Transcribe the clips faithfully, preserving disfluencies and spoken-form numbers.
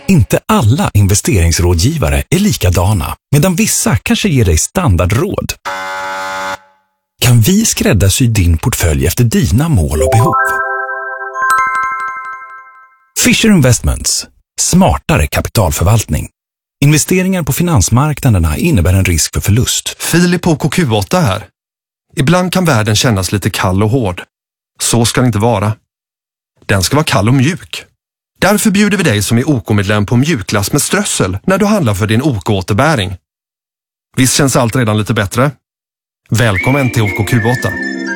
Inte alla investeringsrådgivare är likadana, medan vissa kanske ger dig standardråd. Kan vi skräddarsy din portfölj efter dina mål och behov? Fisher Investments. Smartare kapitalförvaltning. Investeringar på finansmarknaderna innebär en risk för förlust. Filip på K Q åtta här. Ibland kan världen kännas lite kall och hård. Så ska det inte vara. Den ska vara kall och mjuk. Därför bjuder vi dig som är O K-medlem på mjukglass med strössel när du handlar för din O K-återbäring. Visst känns allt redan lite bättre? Välkommen till O K Q åtta.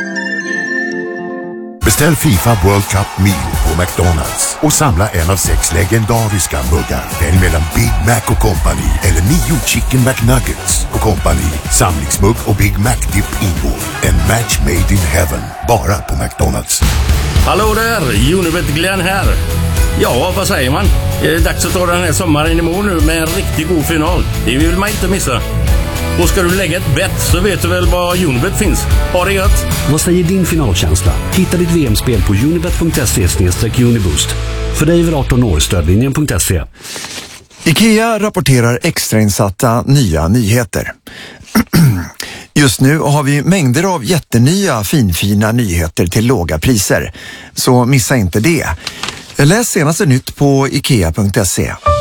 Beställ FIFA World Cup Meal på McDonalds och samla en av sex legendariska muggar. Välj mellan Big Mac och Company eller nio Chicken McNuggets och Company. Samlingsmugg och Big Mac Dip ingår. En match made in heaven. Bara på McDonalds. Hallå där, Unibet Glenn här. Ja, vad säger man? Är det dags att ta den här sommaren i mål nu med en riktigt god final? Det vill man inte missa. Och ska du lägga ett bett så vet du väl var Unibet finns. Ha det gött! Vad säger din finalkänsla? Hitta ditt V M-spel på unibet punkt se slash uniboost. För dig över arton år, stödlinjen punkt se. IKEA rapporterar extrainsatta nya nyheter. Just nu har vi mängder av jättenya finfina nyheter till låga priser. Så missa inte det. Läs senaste nytt på ikea punkt se.